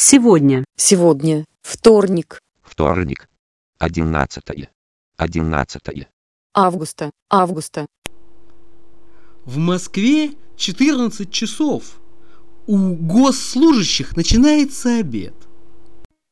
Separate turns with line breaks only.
Сегодня.
Сегодня. Вторник.
Вторник. 11
Августа.
В Москве 14 часов. У госслужащих начинается обед.